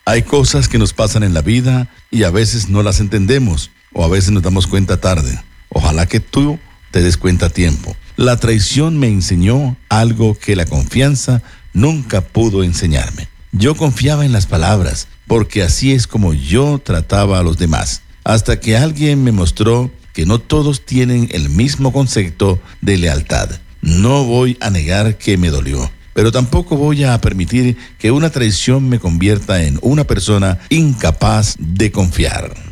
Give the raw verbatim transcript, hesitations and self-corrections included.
Hay cosas que nos pasan en la vida y a veces no las entendemos o a veces nos damos cuenta tarde. Ojalá que tú te des cuenta a tiempo. La traición me enseñó algo que la confianza nunca pudo enseñarme. Yo confiaba en las palabras, porque así es como yo trataba a los demás, hasta que alguien me mostró que no todos tienen el mismo concepto de lealtad. No voy a negar que me dolió, pero tampoco voy a permitir que una traición me convierta en una persona incapaz de confiar.